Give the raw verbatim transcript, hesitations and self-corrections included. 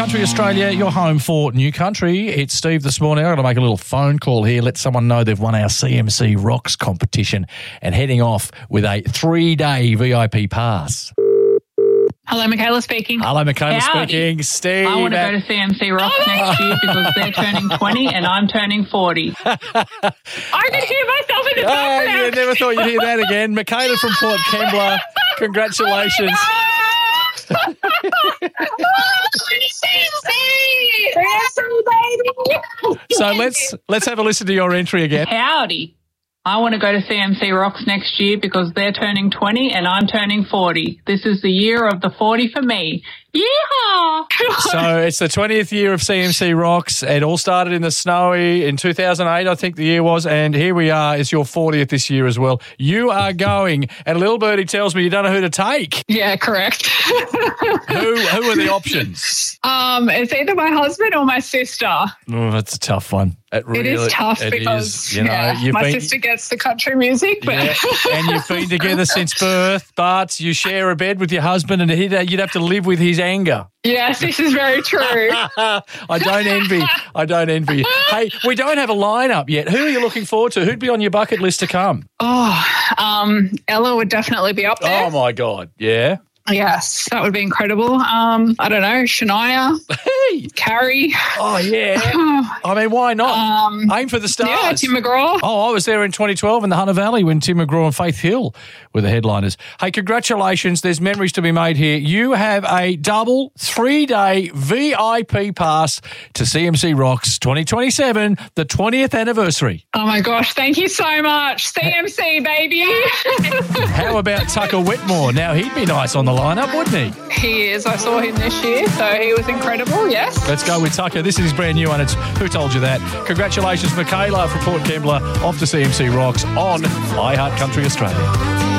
Country Australia, your home for New Country. It's Steve this morning. I'm going to make a little phone call here, let someone know they've won our C M C Rocks competition and heading off with a three-day V I P pass. Hello, Michaela speaking. Hello, Michaela Howdy. speaking. Steve. I want to go to C M C Rocks next year because they're turning twenty and I'm turning forty. I can hear myself in the Oh, background. you never thought you'd hear that again. Michaela from Port Kembla, congratulations. So let's let's have a listen to your entry again. Howdy. I want to go to C M C Rocks next year because they're turning twenty and I'm turning forty. This is the year of the forty for me. Yeehaw! So it's the twentieth year of C M C Rocks. It all started in the Snowy in two thousand eight, I think the year was, and here we are. It's your fortieth this year as well. You are going, and Little Birdie tells me you don't know who to take. Yeah, correct. Who who are the options? um, it's either my husband or my sister. Oh, that's a tough one. It, really, It is tough it because is, you know, yeah, you've my been, sister gets the country music, but yeah, and you've been together since birth, but you share a bed with your husband, and he'd, you'd have to live with his anger. yes, this is very true. I don't envy. I don't envy. Hey, we don't have a lineup yet. Who are you looking forward to? Who'd be on your bucket list to come? Oh, um, Ella would definitely be up there. Oh my God! Yeah. Yes, that would be incredible. Um, I don't know, Shania, Hey. Carrie. Oh yeah. I mean, why not? Um, Aim for the stars. yeah, Tim McGraw. Oh, I was there in twenty twelve in the Hunter Valley when Tim McGraw and Faith Hill were the headliners. Hey, congratulations. There's memories to be made here. You have a double three-day V I P pass to C M C Rocks twenty twenty-seven, the twentieth anniversary. Oh my gosh, thank you so much. C M C, baby. How about Tucker Whitmore? Now, he'd be nice on the lineup, wouldn't he? He is. I saw him this year, so he was incredible, yes. Let's go with Tucker. This is his brand new one. It's Who Told You That? Congratulations, Michaela from Port Kembla, off to C M C Rocks on iHeart Country Australia.